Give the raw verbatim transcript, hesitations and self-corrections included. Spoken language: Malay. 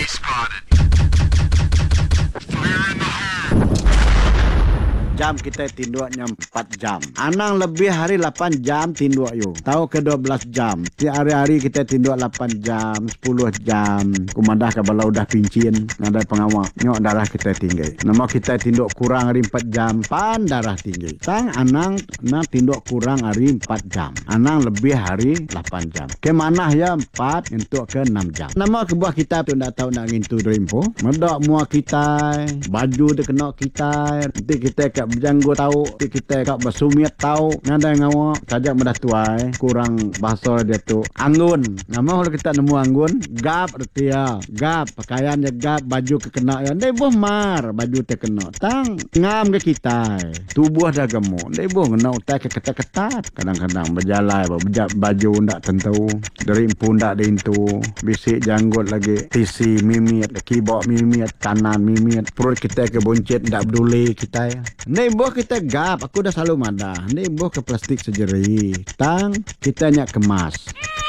Jam kita tinduknya empat jam. Anang lebih hari lapan jam tinduk you. Tahu ke dua belas jam. Tiap hari-hari kita tinduk lapan jam, sepuluh jam. Kumandah ke balau dah pincin. Ada pengawal. Nyok darah kita tinggi. Nama kita tinduk kurang hari empat jam. Pan darah tinggi. Tang anang nak tinduk kurang hari empat jam. Anang lebih hari lapan jam. Ke mana ya empat untuk ke enam jam. Nama kebuah kita tu tak tahu nak ngintu rimpo. Medak mua kita. Baju dia kena kita. Nanti kita kat berjanggut tahu, kita kat bersumiat tahu, ngada ngawa sajak medah tuai, kurang bahasa dia tu. Anggun. Nama kalau kita nemu anggun, gap erti ya. Gap pakaian dia gap, baju ke kena ya. Ndai boh mar, baju te kena. Tang ngam ke kita. Tubuh dah gemuk. Ndai boh kena utai ke ketat-ketat. Kadang-kadang berjalan baju ndak tentu. Dari pun ndak dintu. Bisik janggut lagi. Tisi mimit, keyboard mimit, kanan mimit. Perut kita ke boncet ndak peduli kita ya. Ndai boh kita gap, aku dah selalu madah. Ndai boh ke plastik sejeri. Tang kita nyak kemas.